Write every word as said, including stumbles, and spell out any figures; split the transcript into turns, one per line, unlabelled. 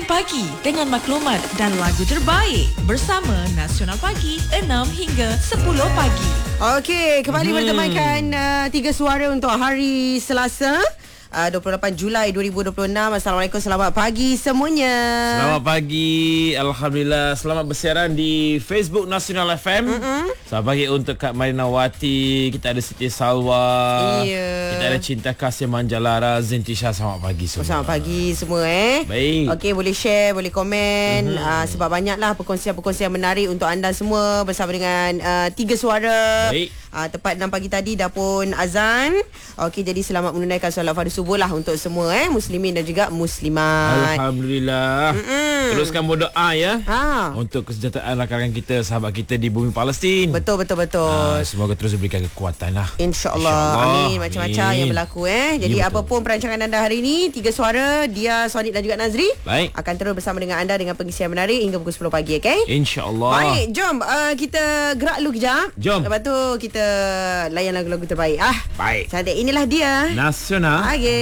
Buletin Pagi dengan maklumat dan lagu terbaik bersama Nasional Pagi enam hingga sepuluh pagi.
Okey, kembali hmm. bertemankan uh, tiga suara untuk hari Selasa. Uh, dua puluh lapan Julai dua ribu dua puluh enam. Assalamualaikum, selamat pagi semuanya.
Selamat pagi, Alhamdulillah. Selamat bersiaran di Facebook Nasional F M. Mm-mm. Selamat pagi untuk Kak Marina Wati. Kita ada Siti Salwa.
Iya.
Kita ada Cinta Kasih Manjalara, Zentisha. Selamat pagi semua.
Selamat pagi semua eh.
Baik.
Okey, boleh share, boleh komen. Mm-hmm. uh, Sebab banyaklah perkongsian-perkongsian menarik untuk anda semua bersama dengan uh, tiga suara.
Baik.
Uh, tepat enam pagi tadi dah pun azan. Okey, jadi selamat menunaikan solat fardu subuh lah untuk semua eh, muslimin dan juga muslimat.
Alhamdulillah. Mm-mm. Teruskan berdoa ya.
Ha.
Untuk kesejahteraan rakan-rakan kita, sahabat kita di bumi Palestin.
Betul betul betul.
Uh, semoga terus diberikan kekuatan lah.
InsyaAllah. Amin. Macam-macam yang berlaku eh. Jadi ya, apapun perancangan anda hari ini, tiga suara, dia, Sonik dan juga Nazri,
baik,
akan terus bersama dengan anda dengan pengisian menarik hingga pukul sepuluh pagi, okey?
InsyaAllah.
Baik, jom uh, kita gerak dulu kejap.
Jom.
Lepas tu kita layan lagu-lagu terbaik. Ah,
baik.
cantik. Inilah dia
Nasional.
Pagi.